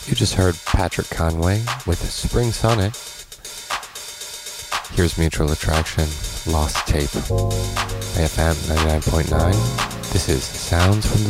You just heard Patrick Conway with Spring Sonnet. Here's Mutual Attraction, Lost Tape, AFM 99.9. This is Sounds from the